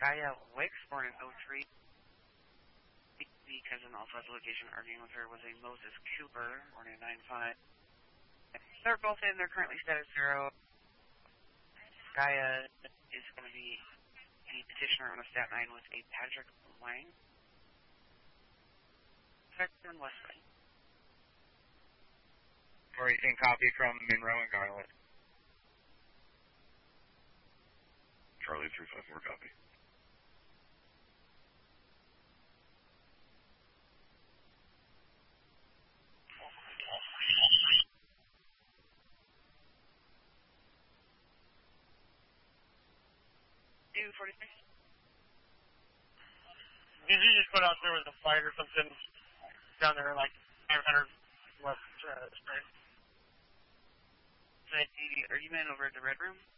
Gaia Wicks, born in 03. Because an Alpha location arguing with her was a Moses Cooper, born in 95. They're both in. They're currently status 0. Gaia is going to be the petitioner on the stat 9 with a Patrick Lang. Spectrum Wesley. Or you can copy from Monroe and Garland. Charlie 354 copy. Did you just put out there was a fight or something down there, like 500 west straight? Are you men over at the Red Room?